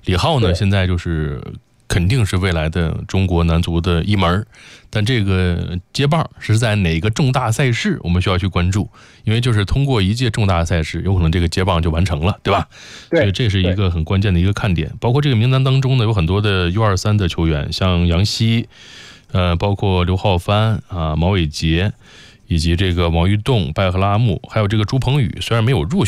李浩呢，现在就是肯定是未来的中国男足的一门，但这个接棒是在哪个重大赛事，我们需要去关注，因为就是通过一届重大赛事，有可能这个接棒就完成了，对吧？所以这是一个很关键的一个看点。包括这个名单当中呢，有很多的 U23 的球员，像杨曦，包括刘浩帆啊、毛伟杰，以及这个王玉栋、拜赫拉木，还有这个朱鹏宇，虽然没有入选